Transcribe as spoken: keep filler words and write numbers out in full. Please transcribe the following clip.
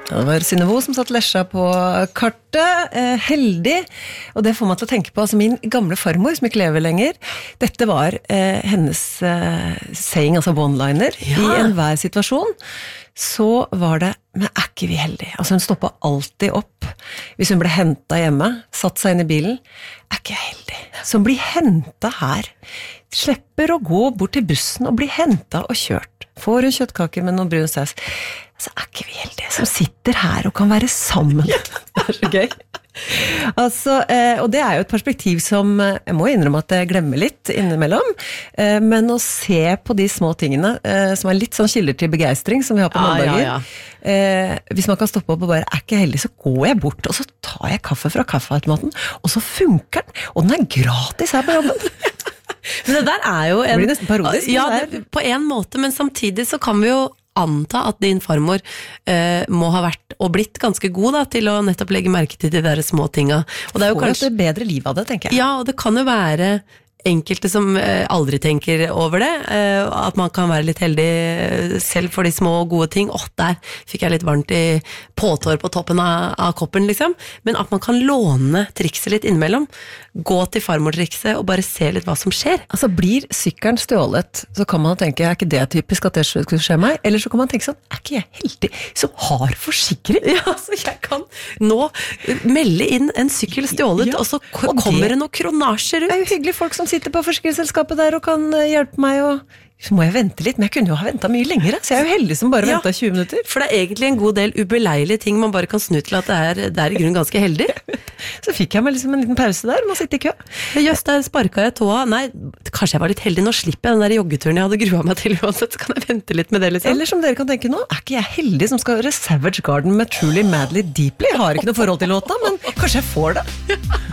Ja, det var Synnøve som satt Lesja på kartet, eh, heldig, og det får meg til å tenke på, altså min gamle farmor, som ikke lever lenger, dette var eh, hennes eh, saying, altså one-liner, ja. I enhver situasjon, så var det, men er ikke vi heldige? Altså hun stoppet alltid opp, hvis hun ble hentet hjemme, satt seg inn i bilen, er ikke jeg heldig? Som blir hentet her, slipper å gå bort til bussen og bli hentet og kjørt. Får hun kjøttkaker med noen brun saus, så er ikke vi heldige som sitter her og kan være sammen. Det er så gøy. Altså, eh, og det er jo et perspektiv som jeg må innrømme at jeg glemmer litt innimellom, eh, men å se på de små tingene eh, som er litt sånn kilder til begeistring som vi har på mandager, ja, ja, ja. Eh, hvis man kan stoppe opp og bare er ikke heldig, så går jeg bort og så tar jeg kaffe fra kaffeautomaten, og så funker den, og den er gratis her på jobben. Men det der er jo en, det blir nesten parodisk. Ja, det, på en måte, men samtidig så kan vi jo anta at din farmor eh, må ha vært og blitt ganske god da, til å nettopp legge merke til de der små tinga. Og det er jo Får kanskje et bedre liv av det, tenker jeg. Ja, og det kan jo være enkelte som eh, aldri tenker over det, eh, at man kan være litt heldig selv for de små gode ting. Åh, der fikk jeg litt varmt i påtår på toppen av, av koppen, liksom. Men at man kan låne trikset litt innimellom, gå til farmor-trikset og bare se litt hva som skjer. Altså, blir sykkelen stjålet, så kan man tenke, er ikke det typisk at det skulle skje meg? Eller så kan man tenke sånn, er ikke jeg heldig som har forsikring? Ja, så jeg kan nå melde inn en sykkel stjålet, ja, og så k- og kommer det noen kronasjer ut. Det er jo hyggelige folk som sitter på forsikringsselskapet der og kan hjelpe meg, og så må jeg vente litt, men jeg kunne jo ha ventet mye lengre, så jeg er jo heldig som bare ja, ventet tjue minutter. For det er egentlig en god del ubeleilige ting man bare kan snu til at det er, det er i grunnen ganske heldig. Så fikk jeg meg liksom en liten pause der, må sitte i kø. Just der sparket jeg tåa. Nei, kanskje jeg var litt heldig, nå slipper jeg den der joggeturen jeg hadde grua meg til uansett, så kan jeg vente litt med det liksom. Eller som dere kan tenke nå, er ikke jeg heldig som skal høre Savage Garden med Truly Madly Deeply? Jeg har ikke noe forhold til låta, men kanskje jeg får det.